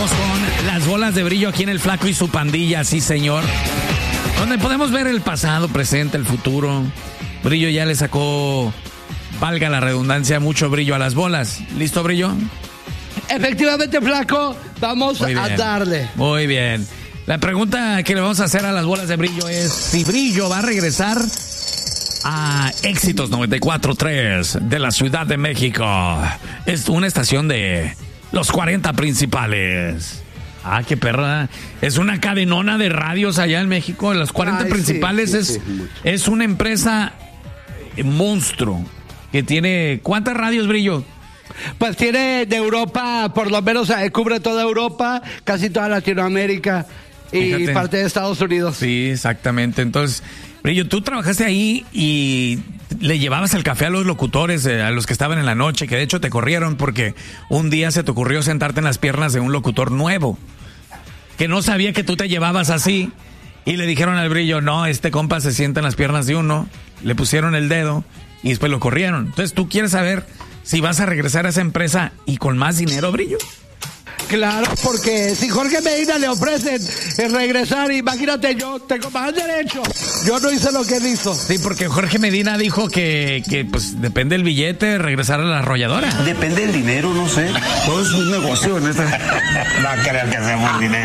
Vamos con las bolas de brillo aquí en El Flaco y su pandilla, sí señor. Donde podemos ver el pasado, presente, el futuro. Brillo ya le sacó, valga la redundancia, mucho brillo a las bolas. ¿Listo, Brillo? Efectivamente, Flaco, vamos a darle. Muy bien. La pregunta que le vamos a hacer a las bolas de brillo es si Brillo va a regresar a Éxitos 94.3 de la Ciudad de México. Es una estación de los 40 principales. Ah, qué perra. Es una cadenona de radios allá en México. Los 40 principales es una empresa monstruo que tiene... ¿Cuántas radios, Brillo? Pues tiene de Europa, por lo menos cubre toda Europa, casi toda Latinoamérica y Fíjate. parte de Estados Unidos. Sí, exactamente. Entonces, Brillo, tú trabajaste ahí y le llevabas el café a los locutores, a los que estaban en la noche, que de hecho te corrieron porque un día se te ocurrió sentarte en las piernas de un locutor nuevo, que no sabía que tú te llevabas así, y le dijeron al Brillo, no, este compa se sienta en las piernas de uno, le pusieron el dedo y después lo corrieron. Entonces, ¿tú quieres saber si vas a regresar a esa empresa y con más dinero, Brillo? Claro, porque si Jorge Medina le ofrecen regresar, imagínate, yo tengo más derecho. Yo no hice lo que él hizo. Sí, porque Jorge Medina dijo que pues depende del billete regresar a la arrolladora. Depende del dinero, no sé. Todo es un negocio en esta. No creo que hacemos dinero.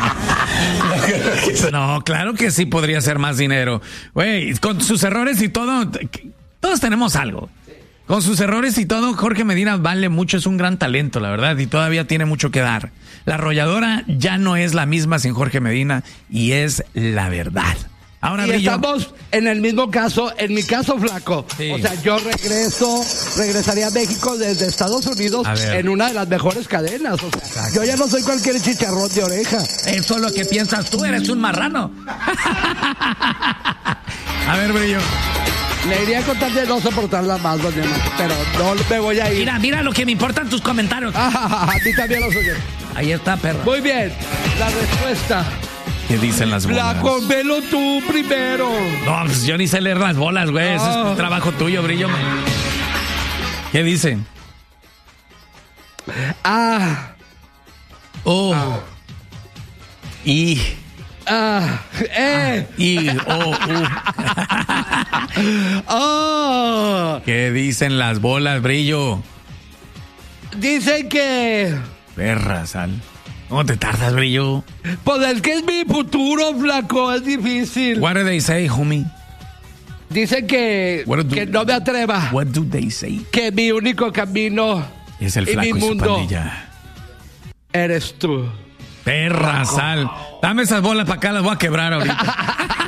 No, claro que sí podría ser más dinero. Güey, con sus errores y todo, todos tenemos algo. Con sus errores y todo, Jorge Medina vale mucho, es un gran talento, la verdad, y todavía tiene mucho que dar. La arrolladora ya no es la misma sin Jorge Medina, y es la verdad. Ahora, y Brillo, estamos en el mismo caso, en mi caso, Flaco. Sí. O sea, yo regresaría a México desde Estados Unidos en una de las mejores cadenas. O sea, exacto. Yo ya no soy cualquier chicharrón de oreja. Eso es lo que piensas tú, eres un marrano. A ver, Brillo. Le iría a contar de no soportarla más, doña Marta, pero no me voy a ir. Mira lo que me importan tus comentarios. A ti también lo soy. Ahí está, perro. Muy bien, la respuesta. ¿Qué dicen las bolas? Flaco, velo tú primero. No, pues yo ni sé leer las bolas, güey. Ese es un trabajo tuyo, Brillo. ¿Qué dice? Y... ¿Qué dicen las bolas, Brillo? Dicen que... Perra, Sal. ¿Cómo te tardas, Brillo? Pues es que es mi futuro, Flaco, es difícil. What do they say, homie? Dicen que no me atreva. What do they say? Que mi único camino es el Flaco y su pandilla. Eres tú. Perra, Flaco. Sal. Dame esas bolas para acá, las voy a quebrar ahorita.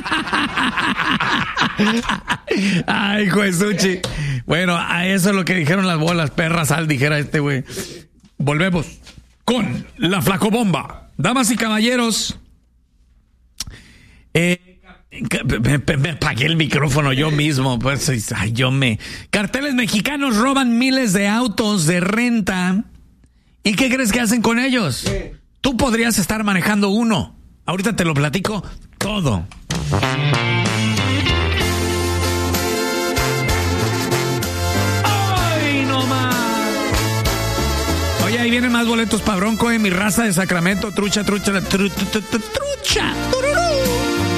Ay, Juesuchi. Bueno, a eso es lo que dijeron las bolas. Perra, Sal, dijera este güey. Volvemos con la Flacobomba. Damas y caballeros. Me apagué el micrófono yo mismo. Pues, Carteles mexicanos roban miles de autos de renta. ¿Y qué crees que hacen con ellos? ¿Qué? Tú podrías estar manejando uno. Ahorita te lo platico todo. ¡Ay, no más! Oye, ahí vienen más boletos para Bronco, mi raza de Sacramento. Trucha. ¡Tururú!